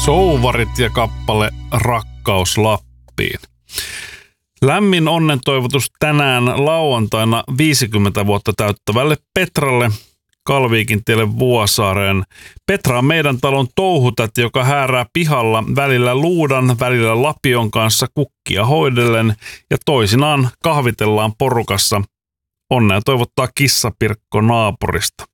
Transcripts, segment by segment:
Souvarit ja kappale Rakkaus Lappiin. Lämmin onnentoivotus tänään lauantaina 50 vuotta täyttävälle Petralle Kalviikintielle Vuosaareen. Petra on meidän talon touhutäti, joka häärää pihalla välillä luudan, välillä lapion kanssa kukkia hoidellen ja toisinaan kahvitellaan porukassa. Onnea toivottaa kissapirkko naapurista.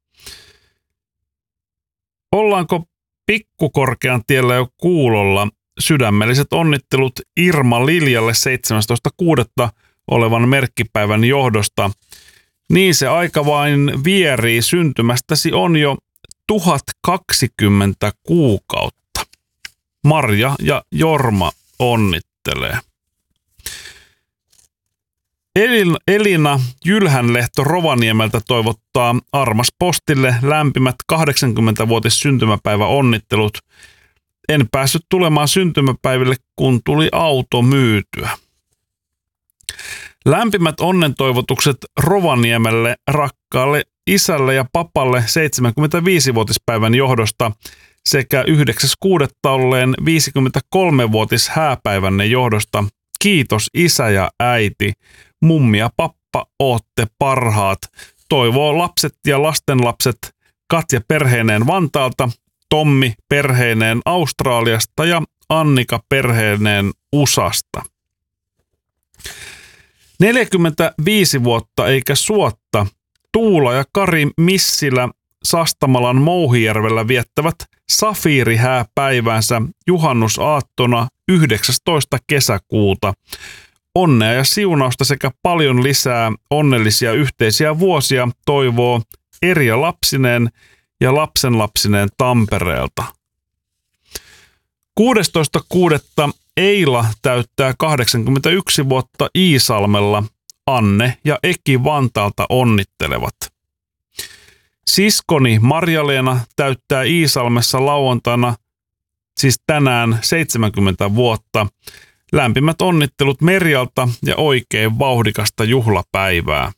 Ollaanko Pikkukorkean tiellä jo kuulolla? Sydämelliset onnittelut Irma Liljalle 17.6. olevan merkkipäivän johdosta. Niin se aika vain vierii, syntymästäsi on jo 1020 kuukautta. Marja ja Jorma onnittelee. Elina Jylhänlehto Rovaniemeltä toivottaa Armas Postille lämpimät 80-vuotis syntymäpäivä onnittelut. En päässyt tulemaan syntymäpäiville, kun tuli auto myytyä. Lämpimät onnentoivotukset Rovaniemelle rakkaalle isälle ja papalle 75-vuotispäivän johdosta sekä 9.6. olleen 53-vuotis hääpäivänne johdosta. Kiitos isä ja äiti. Mummi ja pappa, ootte parhaat. Toivoo lapset ja lastenlapset Katja perheineen Vantaalta, Tommi perheineen Australiasta ja Annika perheineen USAsta. 45 vuotta eikä suotta. Tuula ja Kari Missilä Sastamalan Mouhijärvellä viettävät safiirihääpäiväänsä juhannusaattona 19. kesäkuuta. Onnea ja siunausta sekä paljon lisää onnellisia yhteisiä vuosia toivoo Erja lapsineen ja lapsenlapsineen Tampereelta. 16.6. Eila täyttää 81 vuotta Iisalmella. Anne ja Eki Vantaalta onnittelevat. Siskoni Marja-Leena täyttää Iisalmessa lauantaina, siis tänään 70 vuotta. Lämpimät onnittelut Merjalta ja oikein vauhdikasta juhlapäivää.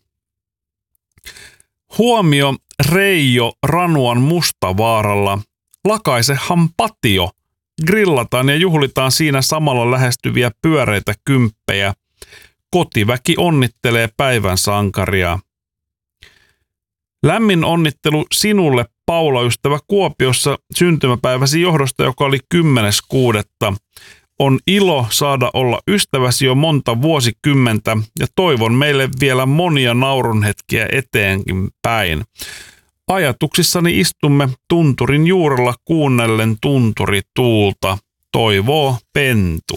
Huomio Reijo Ranuan Mustavaaralla. Lakaisehan patio. Grillataan ja juhlitaan siinä samalla lähestyviä pyöreitä kymppejä. Kotiväki onnittelee päivän sankaria. Lämmin onnittelu sinulle, Paula-ystävä Kuopiossa syntymäpäiväsi johdosta, joka oli 10.6. On ilo saada olla ystäväsi jo monta vuosikymmentä ja toivon meille vielä monia naurunhetkiä eteenkin päin. Ajatuksissani istumme tunturin juurella kuunnellen tunturituulta, toivoo Pentu.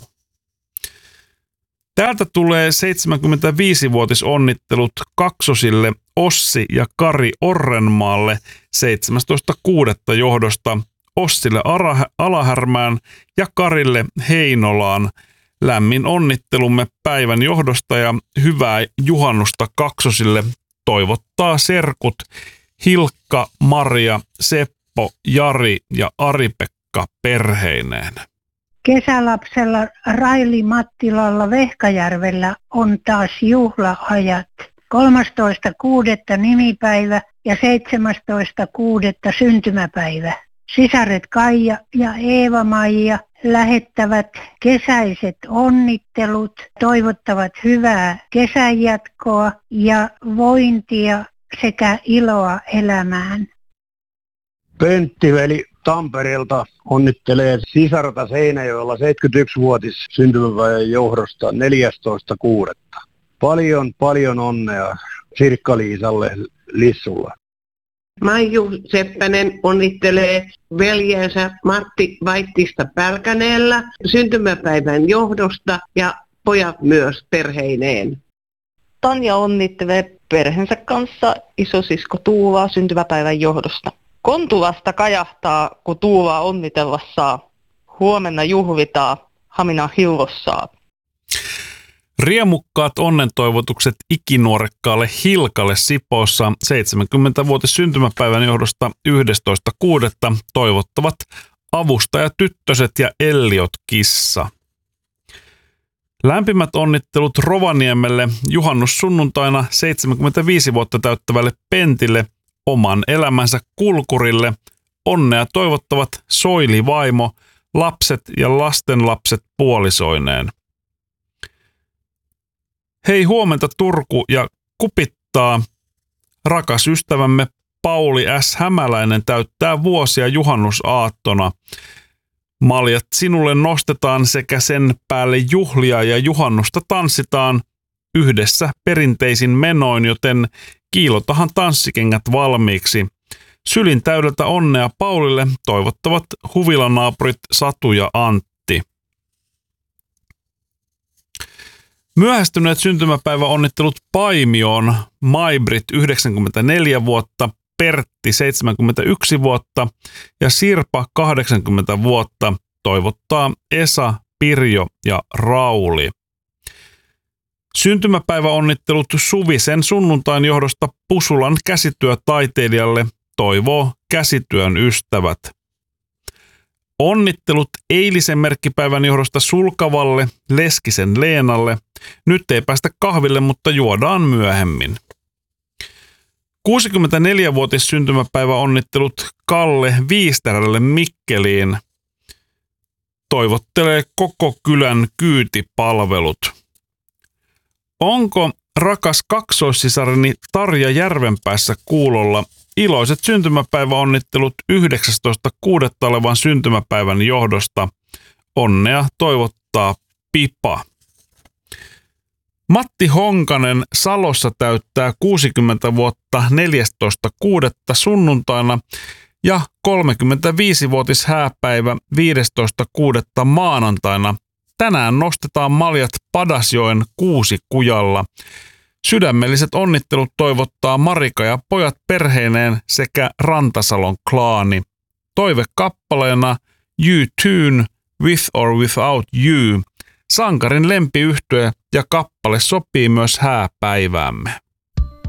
Täältä tulee 75-vuotisonnittelut kaksosille Ossi ja Kari Orrenmaalle 17.6. johdosta, Ossille Alahärmään ja Karille Heinolaan. Lämmin onnittelumme päivän johdosta ja hyvää juhannusta kaksosille toivottaa serkut Hilkka, Maria, Seppo, Jari ja Ari-Pekka perheineen. Kesälapsella Raili Mattilalla Vehkajärvellä on taas juhlaajat. 13.6. nimipäivä ja 17.6. syntymäpäivä. Sisaret Kaija ja Eeva-Maija lähettävät kesäiset onnittelut, toivottavat hyvää kesänjatkoa ja vointia sekä iloa elämään. Penttiveli Tampereelta onnittelee sisarta Seinäjoella 71-vuotis syntymäpäivän johdosta 14.6. Paljon onnea Sirkka-Liisalle Lissulla. Maiju Seppänen onnittelee veljensä Matti Vaittista Pälkäneellä syntymäpäivän johdosta ja pojat myös perheineen. Tanja onnittelee perheensä kanssa isosisko Tuulaa syntymäpäivän johdosta. Kontulasta kajahtaa, kun Tuulaa onnitella saa. Huomenna juhlitaan Hamina Hilvossaa. Riemukkaat onnentoivotukset ikinuorekkaalle Hilkalle Sipoossa 70-vuotis syntymäpäivän johdosta 11.6. toivottavat avustajatyttöset ja Elliot kissa. Lämpimät onnittelut Rovaniemelle juhannussunnuntaina 75 vuotta täyttävälle Pentille, oman elämänsä kulkurille. Onnea toivottavat Soili vaimo, lapset ja lastenlapset puolisoineen. Hei huomenta Turku ja kupittaa. Rakas ystävämme Pauli S. Hämäläinen täyttää vuosia juhannusaattona. Maljat sinulle nostetaan sekä sen päälle juhlia ja juhannusta tanssitaan yhdessä perinteisin menoin, joten kiilotahan tanssikengät valmiiksi. Sylin täydeltä onnea Paulille toivottavat huvilanaapurit Satu ja Antti. Myöhästyneet syntymäpäiväonnittelut Paimioon, Maibrit 94 vuotta, Pertti 71 vuotta ja Sirpa 80 vuotta toivottaa Esa, Pirjo ja Rauli. Syntymäpäiväonnittelut Suvisen sunnuntain johdosta Pusulan käsityötaiteilijalle toivoo käsityön ystävät. Onnittelut eilisen merkkipäivän johdosta Sulkavalle, Leskisen Leenalle. Nyt ei päästä kahville, mutta juodaan myöhemmin. 64-vuotis syntymäpäiväonnittelut Kalle Viisterälle Mikkeliin. Toivottelee koko kylän kyytipalvelut. Onko rakas kaksoissisareni Tarja Järvenpäässä kuulolla iloiset syntymäpäiväonnittelut 19.6. olevan syntymäpäivän johdosta? Onnea toivottaa Pipa. Matti Honkanen Salossa täyttää 60 vuotta 14.6. sunnuntaina ja 35-vuotis hääpäivä 15.6. maanantaina. Tänään nostetaan maljat Padasjoen Kuusikujalla. Sydämelliset onnittelut toivottaa Marika ja pojat perheineen sekä Rantasalon klaani. Toive kappaleena U2 With or Without You. Sankarin lempiyhtye ja kappale sopii myös hääpäiväämme.